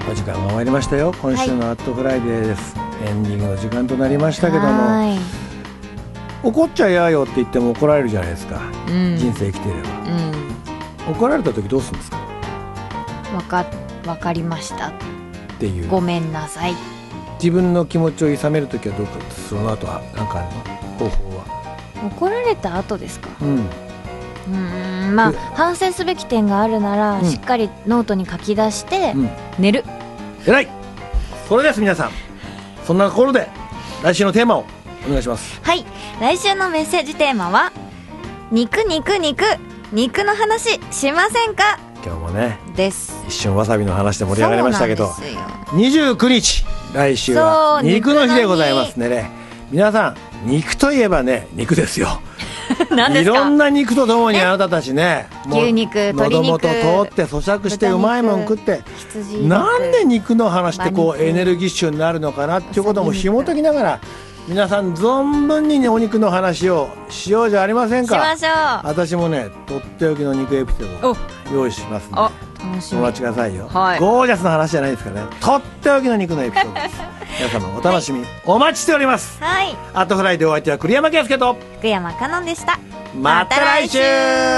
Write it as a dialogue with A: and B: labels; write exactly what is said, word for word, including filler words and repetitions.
A: お時間が終わりましたよ。今週のアットフライデーです、はい、エンディングの時間となりましたけども、怒っちゃやよって言っても怒られるじゃないですか、うん、人生生きていれば、うん、怒られた時どうするんですか？
B: わか、わかりましたっていう、ごめんなさい。
A: 自分の気持ちをいさめる時はどうか、その後は何かあるの方法は？
B: 怒られた後ですか？
A: うん、
B: うーん、まあ反省すべき点があるなら、うん、しっかりノートに書き出して、うん、寝る。
A: 偉い。それです皆さん、そんなところで来週のテーマをお願いします。
B: はい、来週のメッセージテーマは肉肉肉肉の話しませんか？
A: 今日もね
B: です。
A: 一瞬わさびの話で盛り上がりましたけど、にじゅうくにち来週は肉の日でございますね。皆さん肉といえばね肉ですよ。
B: 何ですか？
A: いろんな肉とともにあなたたちね、
B: 牛肉、鶏肉、
A: 喉元通って咀嚼してうまいもん食って、なんで肉の話ってこうエネルギッシュになるのかなっていうことも紐解きながら、皆さん存分に、ね、お肉の話をしようじゃありませんか。
B: しましょう。
A: 私もねとっておきの肉エピソードを用意しますので
B: 楽しみ。
A: お待ちくださいよ、はい、ゴージャスな話じゃないですからね、とっておきの肉のエピソードです皆様お楽しみ、はい、お待ちしております。
B: はい、
A: アットフライでお相手は栗山圭介と
B: 福山香音でした。
A: また来週。